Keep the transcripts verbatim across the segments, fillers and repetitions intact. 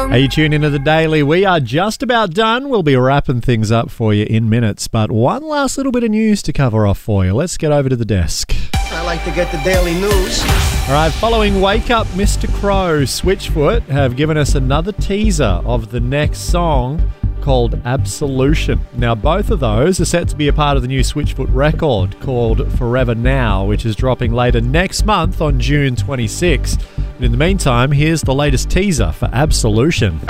Are you tuned into the Daily? We are just about done. We'll be wrapping things up for you in minutes, but one last little bit of news to cover off for you. Let's get over to the desk. I like to get the daily news. All right, following Wake Up Mister Crow, Switchfoot have given us another teaser of the next song called Absolution. Now, both of those are set to be a part of the new Switchfoot record called Forever Now, which is dropping later next month on June twenty-sixth. And in the meantime, here's the latest teaser for Absolution.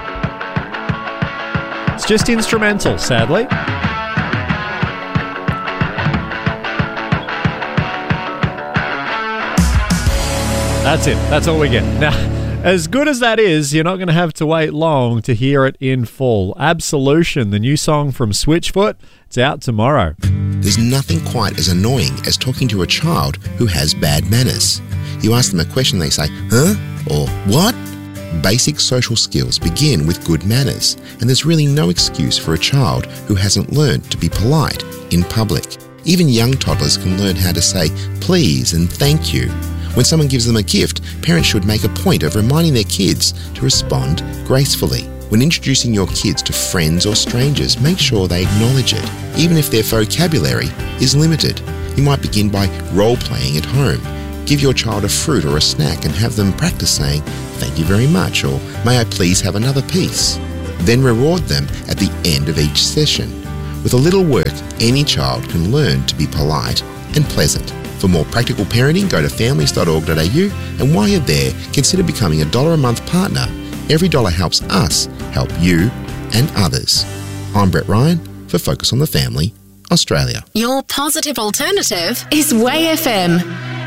It's just instrumental, sadly. That's it. That's all we get. Now, as good as that is, you're not going to have to wait long to hear it in full. Absolution, the new song from Switchfoot, it's out tomorrow. There's nothing quite as annoying as talking to a child who has bad manners. You ask them a question, they say, huh? Or what? Basic social skills begin with good manners, and there's really no excuse for a child who hasn't learned to be polite in public. Even young toddlers can learn how to say please and thank you. When someone gives them a gift, parents should make a point of reminding their kids to respond gracefully. When introducing your kids to friends or strangers, make sure they acknowledge it, even if their vocabulary is limited. You might begin by role-playing at home. Give your child a fruit or a snack and have them practice saying, thank you very much, or may I please have another piece? Then reward them at the end of each session. With a little work, any child can learn to be polite and pleasant. For more practical parenting, go to families dot org dot a u, and while you're there, consider becoming a dollar a month partner. Every dollar helps us help you and others. I'm Brett Ryan for Focus on the Family, Australia. Your positive alternative is Way F M.